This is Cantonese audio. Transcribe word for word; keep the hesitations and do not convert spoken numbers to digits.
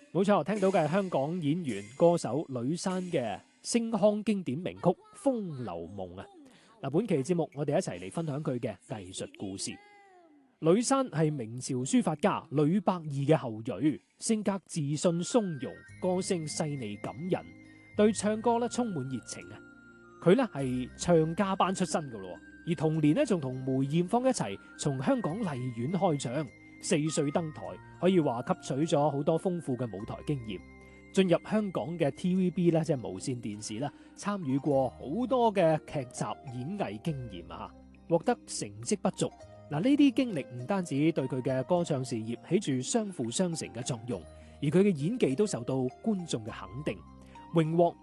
冇錯，聽到嘅係香港演員歌手呂珊嘅星腔經典名曲《風流夢》啊！嗱，本期節目我哋一齊嚟分享佢嘅藝術故事。呂珊係明朝書法家呂伯懿嘅後裔，性格自信從容，歌聲細膩感人，對唱歌咧充滿熱情啊！佢咧係唱家班出身噶咯，而同年咧仲同梅艷芳一齊從香港麗苑開唱。四歲登台，可以話吸取咗好多豐富嘅舞台經驗。進入香港嘅 T V B 咧，即係無線電視啦，參與過好多嘅劇集演藝經驗啊，獲得成績不俗。嗱，呢啲經歷唔單止對佢嘅歌唱事業起住相輔相成嘅作用，而佢嘅演技都受到觀眾嘅肯定，榮獲